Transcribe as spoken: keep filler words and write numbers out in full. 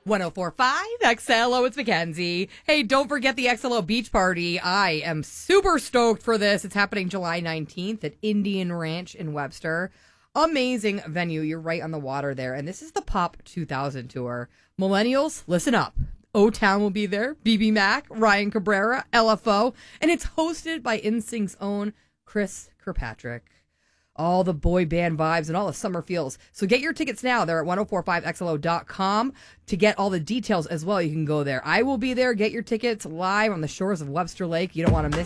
one oh four point five X L O, it's Mackenzie. Hey, don't forget the X L O Beach Party. I am super stoked for this. It's happening July nineteenth at Indian Ranch in Webster. Amazing venue. You're right on the water there. And this is the Pop two thousand tour. Millennials, listen up. O-Town will be there. B B Mac, Ryan Cabrera, L F O. And it's hosted by N Sync's own Chris Kirkpatrick. All the boy band vibes and all the summer feels. So get your tickets now. They're at ten forty-five X L O dot com to get all the details as well. You can go there. I will be there. Get your tickets live on the shores of Webster Lake. You don't want to miss